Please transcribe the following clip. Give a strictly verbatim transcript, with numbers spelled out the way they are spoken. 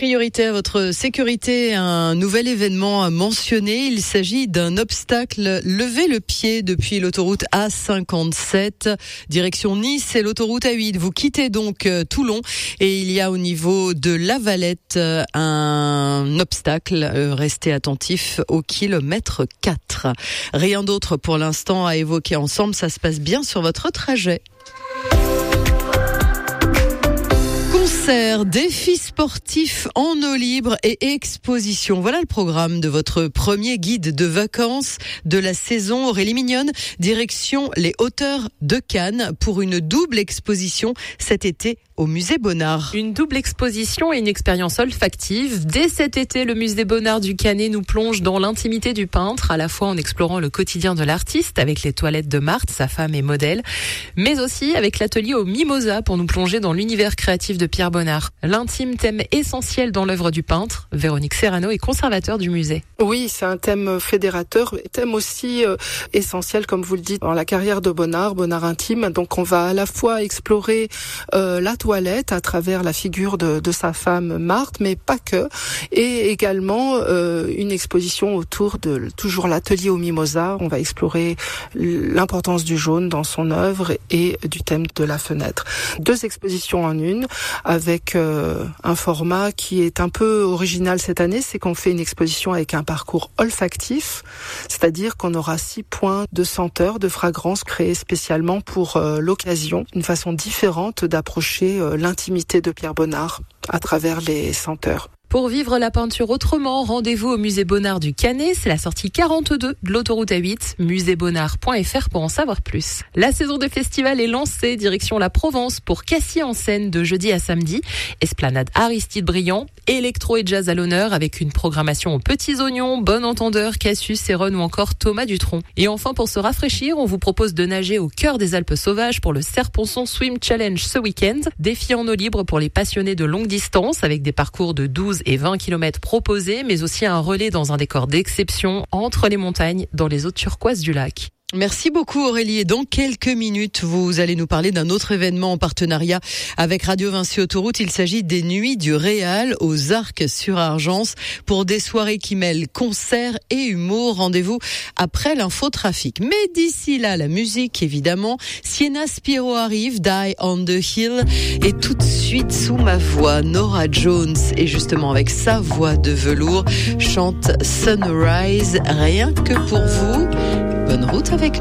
priorité à votre sécurité, un nouvel événement à mentionner. Il s'agit d'un obstacle. Levez le pied depuis l'autoroute A cinquante-sept, direction Nice et l'autoroute A huit. Vous quittez donc Toulon et il y a au niveau de La Valette un obstacle. Restez attentifs au kilomètre quatre. Rien d'autre pour l'instant à évoquer ensemble. Ça se passe bien sur votre trajet. Concerts, défis sportifs en eau libre et expositions. Voilà le programme de votre premier guide de vacances de la saison. Aurélie Mignonne, direction les hauteurs de Cannes pour une double exposition cet été au musée Bonnard. Une double exposition et une expérience olfactive. Dès cet été, le musée Bonnard du Canet nous plonge dans l'intimité du peintre, à la fois en explorant le quotidien de l'artiste avec les toilettes de Marthe, sa femme et modèle, mais aussi avec l'atelier au Mimosa pour nous plonger dans l'univers créatif de Pierre Bonnard. L'intime, thème essentiel dans l'œuvre du peintre. Véronique Serrano est conservateur du musée. Oui, c'est un thème fédérateur, thème aussi euh, essentiel, comme vous le dites, dans la carrière de Bonnard, Bonnard intime. Donc on va à la fois explorer euh, la toilette à travers la figure de, de sa femme Marthe, mais pas que, et également euh, une exposition autour de toujours l'atelier au Mimosa. On va explorer l'importance du jaune dans son œuvre et du thème de la fenêtre. Deux expositions en une, avec euh, un format qui est un peu original cette année, c'est qu'on fait une exposition avec un parcours olfactif, c'est-à-dire qu'on aura six points de senteurs, de fragrances créés spécialement pour euh, l'occasion, une façon différente d'approcher euh, l'intimité de Pierre Bonnard à travers les senteurs. Pour vivre la peinture autrement, rendez-vous au musée Bonnard du Canet. C'est la sortie quarante-deux de l'autoroute A huit, musée bonnard point f r pour en savoir plus. La saison des festivals est lancée, direction la Provence pour Cassis en scène de jeudi à samedi. Esplanade Aristide Briand, électro et jazz à l'honneur avec une programmation aux petits oignons, Bon Entendeur, Cassius, Céron ou encore Thomas Dutronc. Et enfin, pour se rafraîchir, on vous propose de nager au cœur des Alpes sauvages pour le Serponçon Swim Challenge ce week-end. Défi en eau libre pour les passionnés de longue distance avec des parcours de douze et vingt kilomètres proposés, mais aussi un relais dans un décor d'exception entre les montagnes dans les eaux turquoises du lac. Merci beaucoup Aurélie. Et dans quelques minutes, vous allez nous parler d'un autre événement en partenariat avec Radio Vinci Autoroute. Il s'agit des Nuits du Réal aux Arcs sur Argence pour des soirées qui mêlent concerts et humour. Rendez-vous après l'infotrafic. Mais d'ici là, la musique évidemment. Sienna Spiro arrive, Die on the Hill. Et tout de suite sous ma voix, Nora Jones. Et justement avec sa voix de velours, chante Sunrise. Rien que pour vous. Bonne route avec nous.